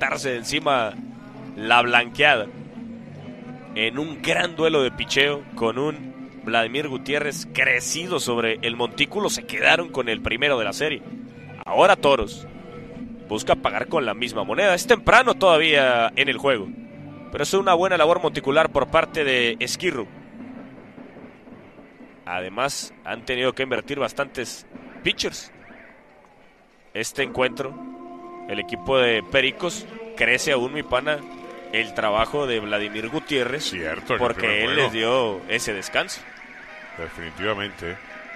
quitarse de encima la blanqueada en un gran duelo de picheo con un Vladimir Gutiérrez crecido sobre el montículo. Se quedaron con el primero de la serie. Ahora Toros busca pagar con la misma moneda. Es temprano todavía en el juego, pero es una buena labor monticular por parte de Esquirru. Además, han tenido que invertir bastantes pitchers. Este encuentro, el equipo de Pericos crece aún, mi pana, el trabajo de Vladimir Gutiérrez. Cierto, porque él les dio ese descanso. Definitivamente.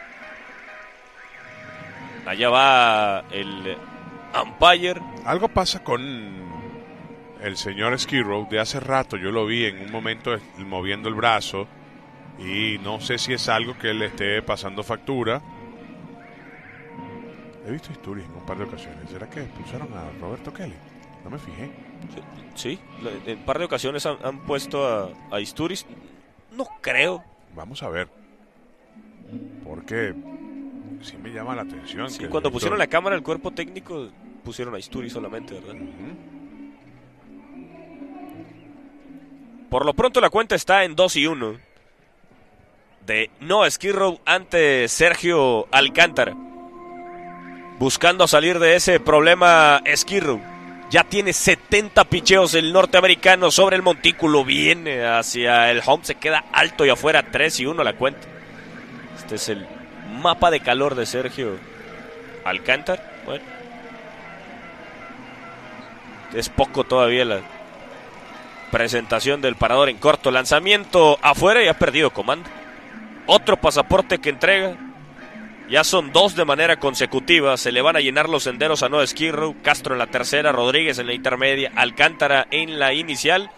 Allá va el umpire. Algo pasa con el señor Skirrow de hace rato. Yo lo vi en un momento moviendo el brazo y no sé si es algo que le esté pasando factura. He visto historias en un par de ocasiones. ¿Será que expulsaron a Roberto Kelly? No me fijé. Sí, en un par de ocasiones han puesto a Isturiz. No creo. Vamos a ver. Porque sí me llama la atención. Sí, que cuando pusieron la cámara, el cuerpo técnico pusieron a Isturiz solamente, ¿verdad? Por lo pronto la cuenta está en 2-1 de Noah Skirrow ante Sergio Alcántara. Buscando salir de ese problema, Skirrow ya tiene 70 picheos el norteamericano sobre el montículo. Viene hacia el home, se queda alto y afuera. 3-1 la cuenta. Este es el mapa de calor de Sergio Alcántara. Bueno, es poco todavía la presentación del parador en corto. Lanzamiento afuera y ha perdido comando. Otro pasaporte que entrega. Ya son 2 de manera consecutiva. Se le van a llenar los senderos a Noah Skirrow. Castro en la tercera, Rodríguez en la intermedia, Alcántara en la inicial.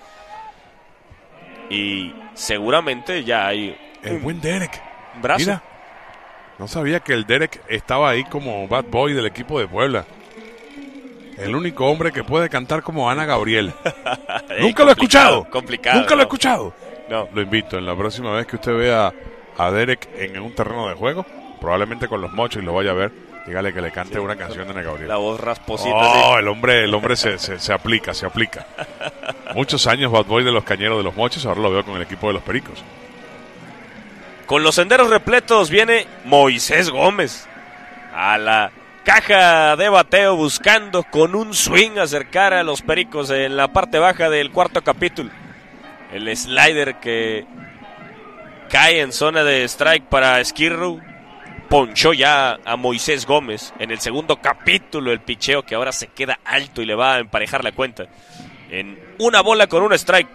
Y seguramente ya hay el buen Derek. Brazo. Mira, no sabía que el Derek estaba ahí como bad boy del equipo de Puebla. El único hombre que puede cantar como Ana Gabriel. Nunca lo he escuchado. Complicado. Nunca lo he escuchado. No. Lo invito, en la próxima vez que usted vea a Derek en un terreno de juego, probablemente con los mochos y lo vaya a ver, dígale que le cante una canción de Ana Gabriel. La voz rasposita. Oh, sí. el hombre se aplica. Muchos años bad boy de los Cañeros de los Mochos, ahora lo veo con el equipo de los Pericos. Con los senderos repletos viene Moisés Gómez a la caja de bateo, buscando con un swing acercar a los Pericos en la parte baja del cuarto capítulo. El slider que cae en zona de strike para Skirrow ponchó ya a Moisés Gómez en el segundo capítulo. El picheo que ahora se queda alto y le va a emparejar la cuenta en 1 bola con 1 strike.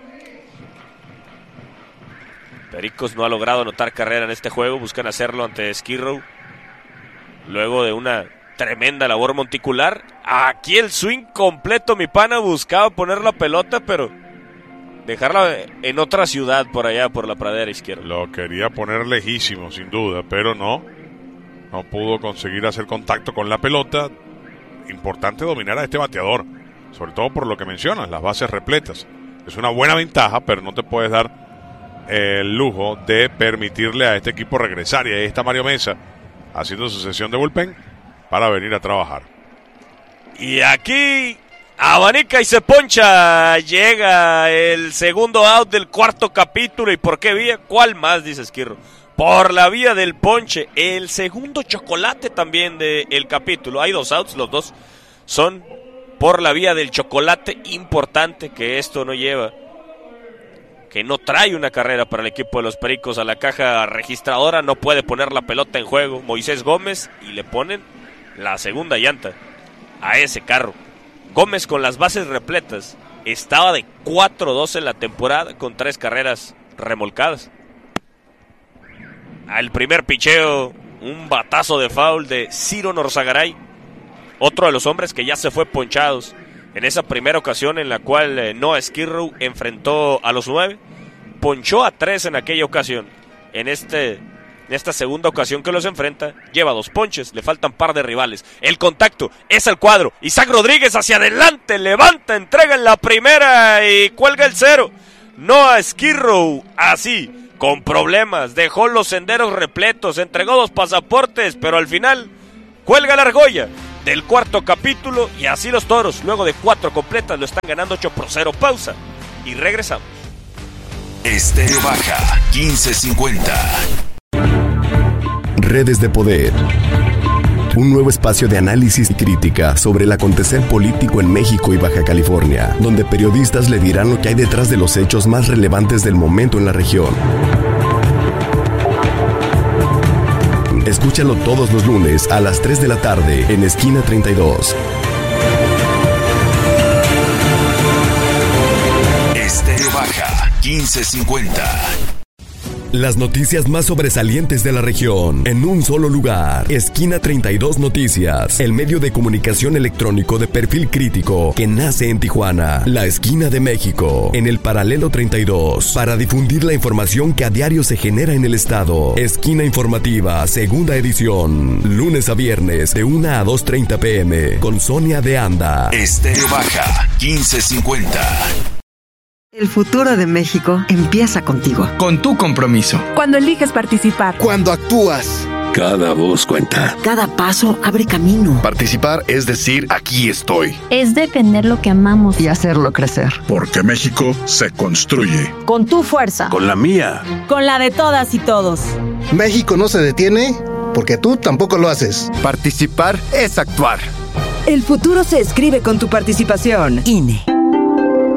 Pericos no ha logrado anotar carrera en este juego. Buscan hacerlo ante Skirrow luego de una tremenda labor monticular. Aquí el swing completo, mi pana. Buscaba poner la pelota, pero dejarla en otra ciudad por allá, por la pradera izquierda. Lo quería poner lejísimo, sin duda, pero no pudo conseguir hacer contacto con la pelota. Importante dominar a este bateador, sobre todo por lo que mencionas, las bases repletas. Es una buena ventaja, pero no te puedes dar el lujo de permitirle a este equipo regresar. Y ahí está Mario Mesa haciendo su sesión de bullpen para venir a trabajar. Y aquí abanica y se poncha. Llega el segundo out del cuarto capítulo. ¿Y por qué vía? ¿Cuál más? Dice Skirrow. Por la vía del ponche. El segundo chocolate también del capítulo. Hay 2 outs, los 2 son por la vía del chocolate. Importante que esto no lleva, que no trae una carrera para el equipo de los Pericos a la caja registradora. No puede poner la pelota en juego Moisés Gómez y le ponen la segunda llanta a ese carro. Gómez con las bases repletas estaba de 4-2 en la temporada con 3 carreras remolcadas. Al primer picheo, un batazo de foul de Ciro Norzagaray, otro de los hombres que ya se fue ponchados en esa primera ocasión en la cual Noah Skirrow enfrentó a los 9. Ponchó a 3 en aquella ocasión. En esta segunda ocasión que los enfrenta, lleva 2 ponches, le faltan par de rivales. El contacto es al cuadro. Isaac Rodríguez hacia adelante, levanta, entrega en la primera y cuelga el 0. Noah Skirrow así, con problemas, dejó los senderos repletos, entregó 2 pasaportes, pero al final cuelga la argolla del cuarto capítulo y así los Toros, luego de 4 completas, lo están ganando 8-0. Pausa y regresamos. Estéreo Baja 1550. Redes de Poder. Un nuevo espacio de análisis y crítica sobre el acontecer político en México y Baja California, donde periodistas le dirán lo que hay detrás de los hechos más relevantes del momento en la región. Escúchalo todos los lunes a las 3 de la tarde en Esquina 32. Estéreo Baja 1550. Las noticias más sobresalientes de la región en un solo lugar. Esquina 32 Noticias, el medio de comunicación electrónico de perfil crítico que nace en Tijuana, la esquina de México, en el paralelo 32, para difundir la información que a diario se genera en el estado. Esquina Informativa, segunda edición, lunes a viernes de 1 a 2:30 p.m. con Sonia de Anda. Estéreo Baja 1550. El futuro de México empieza contigo. Con tu compromiso. Cuando eliges participar. Cuando actúas. Cada voz cuenta. Cada paso abre camino. Participar es decir, aquí estoy. Es defender lo que amamos. Y hacerlo crecer. Porque México se construye. Con tu fuerza. Con la mía. Con la de todas y todos. México no se detiene porque tú tampoco lo haces. Participar es actuar. El futuro se escribe con tu participación. INE.